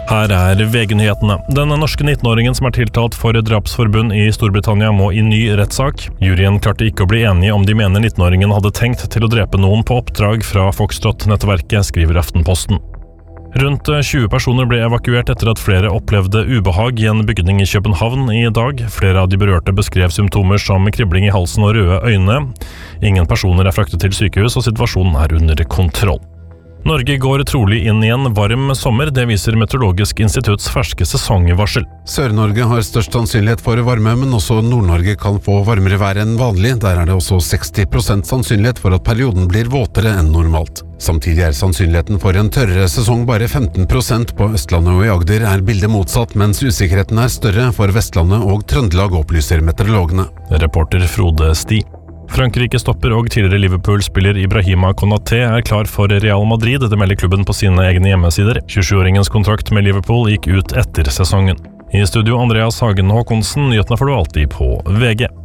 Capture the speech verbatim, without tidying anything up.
Her er V G-nyhetene. Den norske nittenåringen som er tiltalt for drapsforbund i Storbritannia må i ny rettssak. Juryen klarte ikke å bli enige om de mener nittenåringen hadde tenkt til å drepe noen på oppdrag fra Foxtrot-nettverket, skriver Aftenposten. Rundt tjue personer ble evakuert etter at flere opplevde ubehag i en bygning i København i dag. Flere av de berørte beskrev symptomer som kribling i halsen og røde øyne. Ingen personer er fraktet til sykehus, og situasjonen er under kontroll. Norge går trolig inn i en varm sommer, det viser Meteorologisk institutts ferske sesongvarsel. Sør-Norge har størst sannsynlighet for varme, men også Nord-Norge kan få varmere vær enn vanlig. Der er det også seksti prosent sannsynlighet for at perioden blir våtere enn normalt. Samtidig er sannsynligheten for en tørrere sesong bare femten prosent. På Østlandet og i Agder er bildet motsatt, mens usikkerheten er større for Vestlandet og Trøndelag, opplyser meteorologene. Reporter Frode Sti. Frankrike stopper og tidligere Liverpool-spiller Ibrahima Konaté er klar for Real Madrid, det melder klubben på sine egne hjemmesider. tjuesjuåringens kontrakt med Liverpool gikk ut etter sesongen. I studio Andreas Hagen Håkonsen, nyhetene får du alltid på V G.